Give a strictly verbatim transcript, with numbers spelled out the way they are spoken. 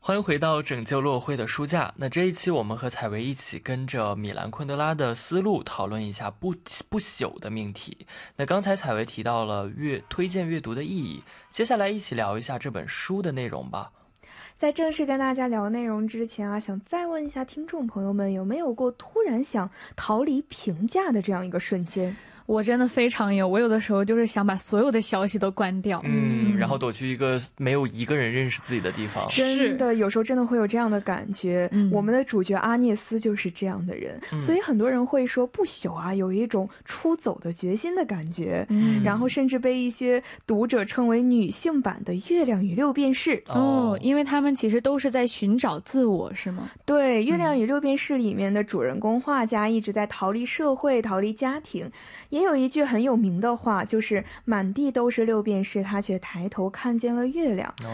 欢迎回到拯救落灰的书架。那这一期我们和采薇一起跟着米兰昆德拉的思路讨论一下不不朽的命题。那刚才采薇提到了阅推荐阅读的意义，接下来一起聊一下这本书的内容吧。 在正式跟大家聊内容之前啊，想再问一下听众朋友们，有没有过突然想逃离评价的这样一个瞬间？ 我真的非常有，我有的时候就是想把所有的消息都关掉， 嗯，然后躲去一个没有一个人认识自己的地方。 真的有时候真的会有这样的感觉、嗯、我们的主角阿涅斯就是这样的人、嗯、所以很多人会说不朽啊有一种出走的决心的感觉、嗯、然后甚至被一些读者称为女性版的月亮与六便士。 哦，因为他们其实都是在寻找自我，是吗？ 对，月亮与六便士里面的主人公画家一直在逃离社会，逃离家庭。也有一句很有名的话，就是满地都是六便士，他却抬头看见了月亮、哦、